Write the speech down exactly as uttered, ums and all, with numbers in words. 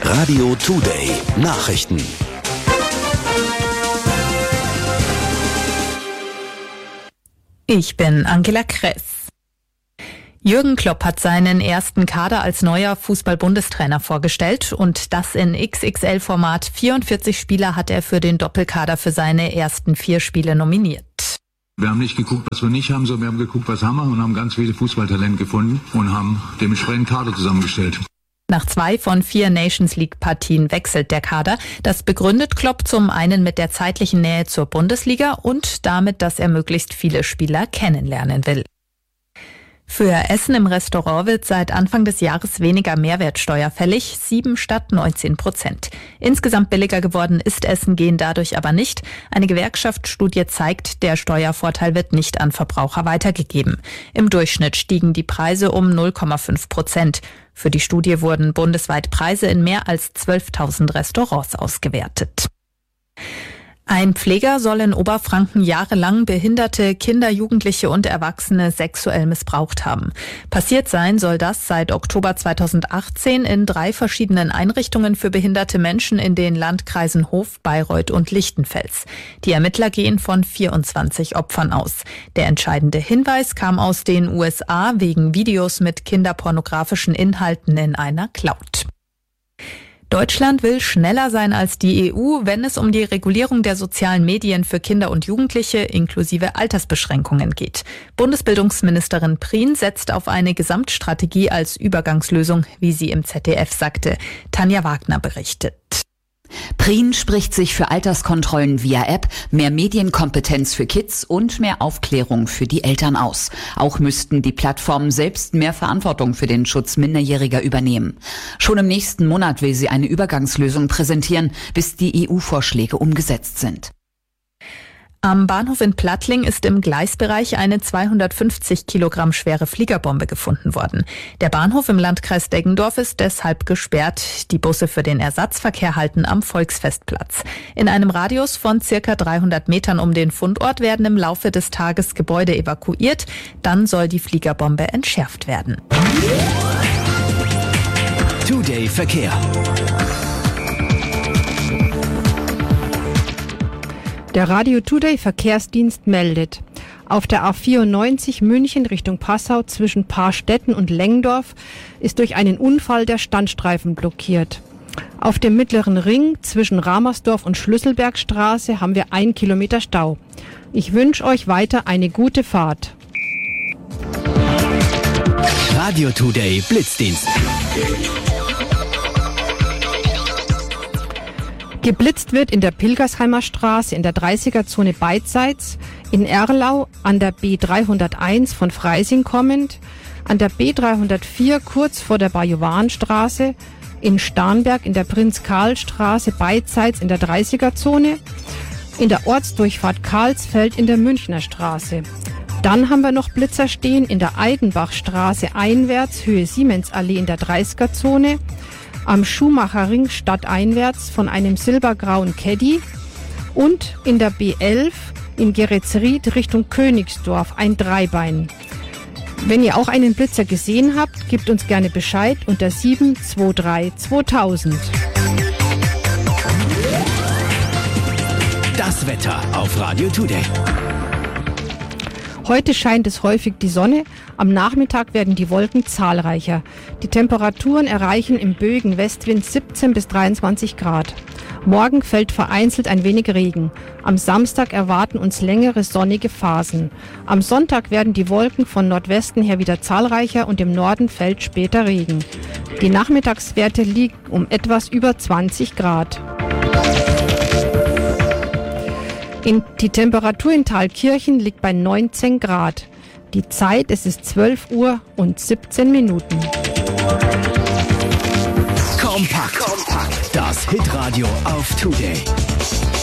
Radio Today Nachrichten. Ich bin Angela Kress. Jürgen Klopp hat seinen ersten Kader als neuer Fußball-Bundestrainer vorgestellt und das in X X L-Format. vierundvierzig Spieler hat er für den Doppelkader für seine ersten vier Spiele nominiert. Wir haben nicht geguckt, was wir nicht haben, sondern wir haben geguckt, was haben wir und haben ganz viele Fußballtalente gefunden und haben dementsprechend Kader zusammengestellt. Nach zwei von vier Nations-League-Partien wechselt der Kader. Das begründet Klopp zum einen mit der zeitlichen Nähe zur Bundesliga und damit, dass er möglichst viele Spieler kennenlernen will. Für Essen im Restaurant wird seit Anfang des Jahres weniger Mehrwertsteuer fällig, sieben statt neunzehn Prozent. Insgesamt billiger geworden ist Essen gehen dadurch aber nicht. Eine Gewerkschaftsstudie zeigt, der Steuervorteil wird nicht an Verbraucher weitergegeben. Im Durchschnitt stiegen die Preise um null Komma fünf Prozent. Für die Studie wurden bundesweit Preise in mehr als zwölftausend Restaurants ausgewertet. Ein Pfleger soll in Oberfranken jahrelang behinderte Kinder, Jugendliche und Erwachsene sexuell missbraucht haben. Passiert sein soll das seit Oktober zweitausendachtzehn in drei verschiedenen Einrichtungen für behinderte Menschen in den Landkreisen Hof, Bayreuth und Lichtenfels. Die Ermittler gehen von vierundzwanzig Opfern aus. Der entscheidende Hinweis kam aus den U S A wegen Videos mit kinderpornografischen Inhalten in einer Cloud. Deutschland will schneller sein als die E U, wenn es um die Regulierung der sozialen Medien für Kinder und Jugendliche inklusive Altersbeschränkungen geht. Bundesbildungsministerin Prien setzt auf eine Gesamtstrategie als Übergangslösung, wie sie im Z D F sagte. Tanja Wagner berichtet. Prien spricht sich für Alterskontrollen via App, mehr Medienkompetenz für Kids und mehr Aufklärung für die Eltern aus. Auch müssten die Plattformen selbst mehr Verantwortung für den Schutz Minderjähriger übernehmen. Schon im nächsten Monat will sie eine Übergangslösung präsentieren, bis die E U-Vorschläge umgesetzt sind. Am Bahnhof in Plattling ist im Gleisbereich eine zweihundertfünfzig Kilogramm schwere Fliegerbombe gefunden worden. Der Bahnhof im Landkreis Deggendorf ist deshalb gesperrt. Die Busse für den Ersatzverkehr halten am Volksfestplatz. In einem Radius von circa dreihundert Metern um den Fundort werden im Laufe des Tages Gebäude evakuiert. Dann soll die Fliegerbombe entschärft werden. Today Verkehr. Der Radio Today Verkehrsdienst meldet: Auf der A vierundneunzig München Richtung Passau zwischen Paarstetten und Lengdorf ist durch einen Unfall der Standstreifen blockiert. Auf dem mittleren Ring zwischen Ramersdorf und Schlüsselbergstraße haben wir ein Kilometer Stau. Ich wünsche euch weiter eine gute Fahrt. Radio Today Blitzdienst. Geblitzt wird in der Pilgersheimer Straße in der dreißiger-Zone beidseits, in Erlau an der B dreihunderteins von Freising kommend, an der B dreihundertvier kurz vor der Bajowarenstraße, in Starnberg in der Prinz-Karl-Straße beidseits in der dreißiger-Zone, in der Ortsdurchfahrt Karlsfeld in der Münchner Straße. Dann haben wir noch Blitzer stehen in der Eidenbachstraße einwärts, Höhe Siemens-Allee in der dreißiger-Zone, am Schumacherring stadteinwärts von einem silbergrauen Caddy und in der B elf in Geretsried Richtung Königsdorf ein Dreibein. Wenn ihr auch einen Blitzer gesehen habt, gebt uns gerne Bescheid unter sieben zwei drei zweitausend. Das Wetter auf Radio Today. Heute scheint es häufig die Sonne, am Nachmittag werden die Wolken zahlreicher. Die Temperaturen erreichen im böigen Westwind siebzehn bis dreiundzwanzig Grad. Morgen fällt vereinzelt ein wenig Regen. Am Samstag erwarten uns längere sonnige Phasen. Am Sonntag werden die Wolken von Nordwesten her wieder zahlreicher und im Norden fällt später Regen. Die Nachmittagswerte liegen um etwas über zwanzig Grad. In, die Temperatur in Thalkirchen liegt bei neunzehn Grad. Die Zeit, es ist zwölf Uhr und siebzehn Minuten. Kompakt. Kompakt. Das Hitradio auf Today.